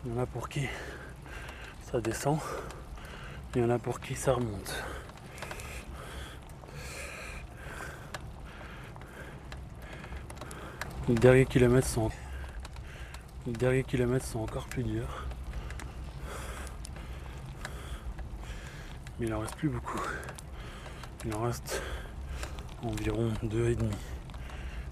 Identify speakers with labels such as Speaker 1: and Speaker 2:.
Speaker 1: Il y en a pour qui ça descend, il y en a pour qui ça remonte. Les derniers kilomètres sont encore plus durs. Mais il en reste plus beaucoup. Il en reste environ 2,5.